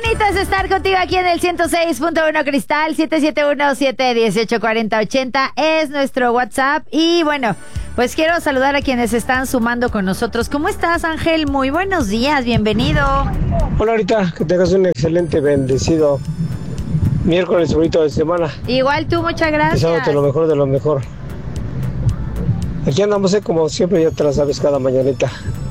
bonito es estar contigo aquí en el 106.1 Cristal. 771-718-4080 es nuestro WhatsApp. Y bueno, pues quiero saludar a quienes están sumando con nosotros. ¿Cómo estás, Ángel? Muy buenos días, bienvenido. Hola, ahorita que tengas un excelente, bendecido miércoles bonito de semana. Igual tú, muchas gracias. Deseándote lo mejor de lo mejor. Aquí andamos, como siempre, ya te la sabes, cada mañanita.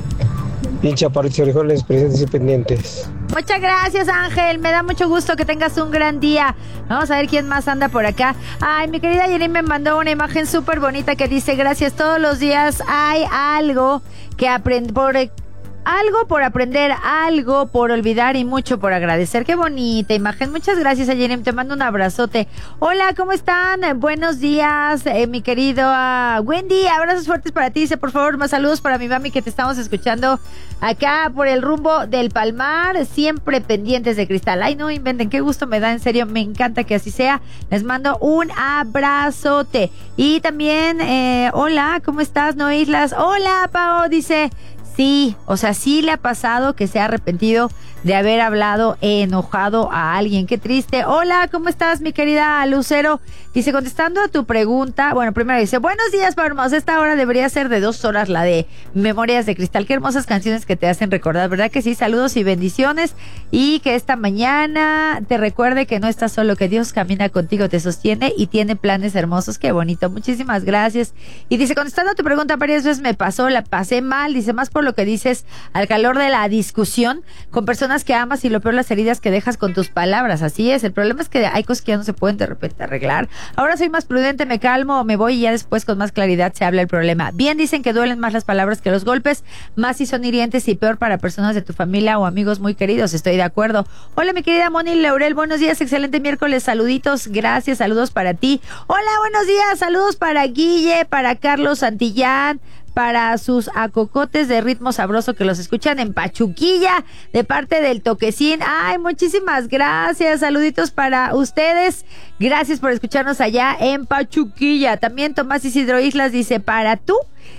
Bien chaparritos y orejones, presentes y pendientes. Muchas gracias, Ángel. Me da mucho gusto que tengas un gran día. Vamos a ver quién más anda por acá. Ay, mi querida Jenny me mandó una imagen súper bonita que dice: gracias, todos los días hay algo que aprender. Algo por aprender, algo por olvidar y mucho por agradecer. Qué bonita imagen. Muchas gracias, Jenny. Te mando un abrazote. Hola, ¿cómo están? Buenos días, mi querido Wendy. Abrazos fuertes para ti. Dice, por favor, más saludos para mi mami que te estamos escuchando acá por el rumbo del Palmar. Siempre pendientes de Cristal. Ay, no inventen. Qué gusto me da. En serio, me encanta que así sea. Les mando un abrazote. Y también, hola, ¿cómo estás, No Islas? Hola, Pao. Dice... Sí, o sea, sí le ha pasado que se ha arrepentido de haber hablado enojado a alguien. Qué triste. Hola, ¿cómo estás, mi querida Lucero? Dice, contestando a tu pregunta, bueno, primero dice, buenos días, Pau Hermosa. Esta hora debería ser de 2 horas, la de Memorias de Cristal. Qué hermosas canciones que te hacen recordar, ¿verdad que sí? Saludos y bendiciones. Y que esta mañana te recuerde que no estás solo, que Dios camina contigo, te sostiene y tiene planes hermosos. Qué bonito. Muchísimas gracias. Y dice, contestando a tu pregunta, varias veces me pasó, la pasé mal. Dice, más por lo que dices, al calor de la discusión con personas que amas y lo peor, las heridas que dejas con tus palabras. Así es, el problema es que hay cosas que ya no se pueden de repente arreglar. Ahora soy más prudente, me calmo, me voy y ya después con más claridad se habla el problema. Bien dicen que duelen más las palabras que los golpes, más si son hirientes y peor para personas de tu familia o amigos muy queridos. Estoy de acuerdo. Hola, mi querida Moni Laurel, buenos días, excelente miércoles, saluditos, gracias, saludos para ti. Hola, buenos días, saludos para Guille, para Carlos Santillán, para sus acocotes de ritmo sabroso que los escuchan en Pachuquilla, de parte del Toquecín. Ay, muchísimas gracias, saluditos para ustedes, gracias por escucharnos allá en Pachuquilla. También Tomás Isidro Islas dice, para tú,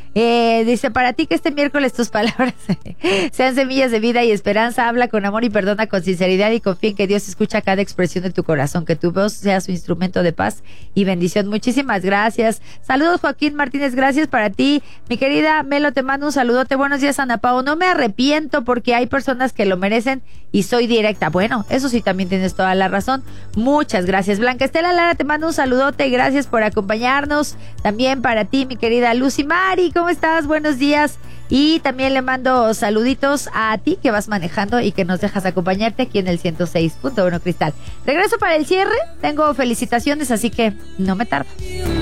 dice, para ti que este miércoles tus palabras sean semillas de vida y esperanza. Habla con amor y perdona con sinceridad y confía en que Dios escucha cada expresión de tu corazón, que tu voz sea su instrumento de paz y bendición. Muchísimas gracias. Saludos, Joaquín Martínez, gracias para ti. Mi querida Melo, te mando un saludote. Buenos días, Ana Pao. No me arrepiento porque hay personas que lo merecen y soy directa. Bueno, eso sí, también tienes toda la razón. Muchas gracias. Blanca Estela Lara, te mando un saludote. Gracias por acompañarnos. También para ti, mi querida Lucy Mari, ¿cómo estás? Buenos días. Y también le mando saluditos a ti que vas manejando y que nos dejas acompañarte aquí en el 106.1 Cristal. Regreso para el cierre. Tengo felicitaciones, así que no me tardo.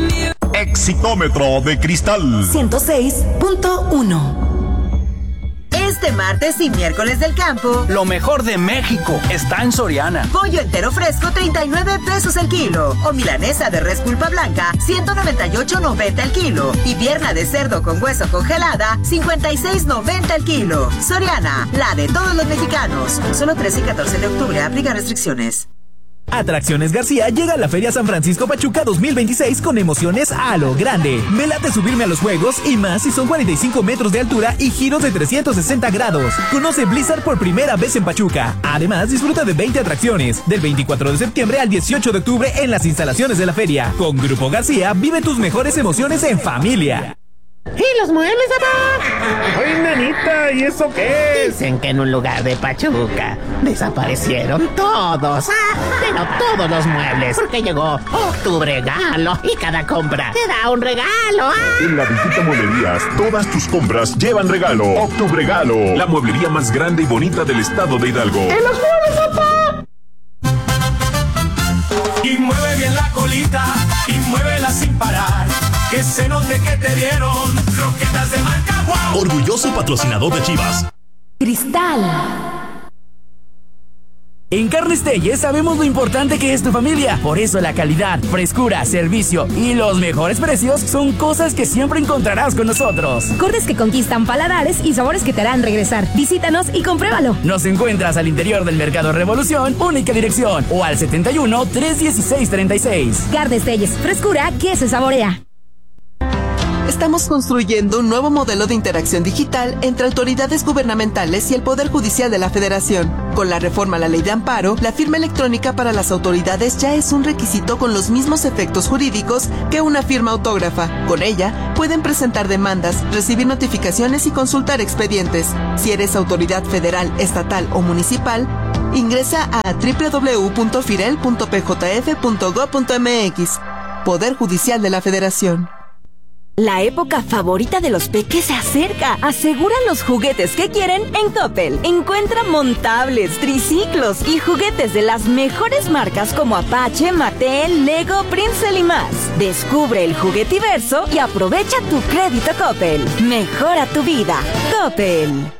Exitómetro de Cristal 106.1. Este martes y miércoles del campo, lo mejor de México está en Soriana. Pollo entero fresco, 39 pesos el kilo. O milanesa de res pulpa blanca, 198.90 el kilo. Y pierna de cerdo con hueso congelada, 56.90 el kilo. Soriana, la de todos los mexicanos. Solo 13 y 14 de octubre, aplica restricciones. Atracciones García llega a la Feria San Francisco Pachuca 2026 con emociones a lo grande. Me late subirme a los juegos y más si son 45 metros de altura y giros de 360 grados. Conoce Blizzard por primera vez en Pachuca. Además, disfruta de 20 atracciones del 24 de septiembre al 18 de octubre en las instalaciones de la feria. Con Grupo García, vive tus mejores emociones en familia. ¿Y los muebles, papá? Oye, nanita, ¿y eso qué es? Dicen que en un lugar de Pachuca desaparecieron todos. Pero todos los muebles. Porque llegó Octubre Regalo y cada compra te da un regalo. En la Visita Mueblerías, todas tus compras llevan regalo. Octubre Regalo, la mueblería más grande y bonita del estado de Hidalgo. ¡En los muebles, papá! Y mueve bien la colita y muévela sin parar. Que se note que te dieron croquetas de marca Wow. Orgulloso patrocinador de Chivas. Cristal. En Carnes Telles sabemos lo importante que es tu familia. Por eso la calidad, frescura, servicio y los mejores precios son cosas que siempre encontrarás con nosotros. Cortes que conquistan paladares y sabores que te harán regresar. Visítanos y compruébalo. Nos encuentras al interior del Mercado Revolución, única dirección, o al 71-316-36. Carnes Telles, frescura que se saborea. Estamos construyendo un nuevo modelo de interacción digital entre autoridades gubernamentales y el Poder Judicial de la Federación. Con la reforma a la Ley de Amparo, la firma electrónica para las autoridades ya es un requisito con los mismos efectos jurídicos que una firma autógrafa. Con ella, pueden presentar demandas, recibir notificaciones y consultar expedientes. Si eres autoridad federal, estatal o municipal, ingresa a www.firel.pjf.gov.mx. Poder Judicial de la Federación. La época favorita de los peques se acerca. Asegura los juguetes que quieren en Coppel. Encuentra montables, triciclos y juguetes de las mejores marcas como Apache, Mattel, Lego, Princeton y más. Descubre el juguetiverso y aprovecha tu crédito Coppel. Mejora tu vida. Coppel.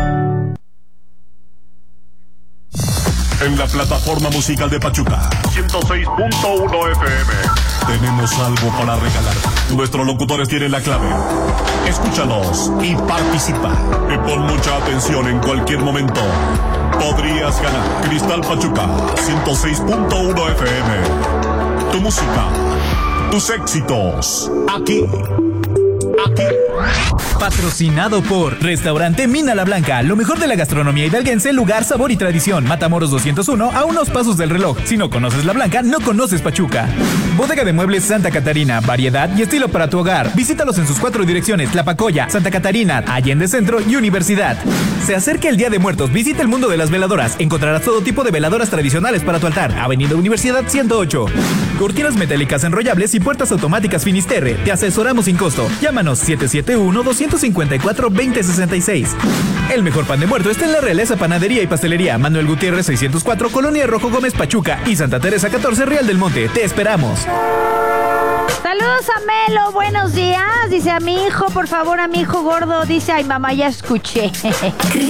En la plataforma musical de Pachuca 106.1 FM tenemos algo para regalar. Nuestros locutores tienen la clave. Escúchanos y participa. Y pon mucha atención, en cualquier momento podrías ganar Cristal Pachuca 106.1 FM. Tu música, tus éxitos, aquí. Patrocinado por Restaurante Mina La Blanca, lo mejor de la gastronomía hidalguense, lugar, sabor y tradición. Matamoros 201, a unos pasos del reloj. Si no conoces La Blanca, no conoces Pachuca. Bodega de Muebles Santa Catarina, variedad y estilo para tu hogar. Visítalos en sus 4 direcciones: Tlapacoya, Santa Catarina, Allende Centro y Universidad. Se acerca el Día de Muertos, visita el mundo de las veladoras. Encontrarás todo tipo de veladoras tradicionales para tu altar. Avenida Universidad 108. Cortinas metálicas enrollables y puertas automáticas Finisterre. Te asesoramos sin costo. Llámanos 771-254-2066. El mejor pan de muerto está en la Realeza Panadería y Pastelería. Manuel Gutiérrez 604, Colonia Rojo Gómez, Pachuca, y Santa Teresa 14, Real del Monte. Te esperamos. Saludos a Melo, buenos días. Dice a mi hijo, por favor, a mi hijo gordo. Dice, ay mamá, ya escuché.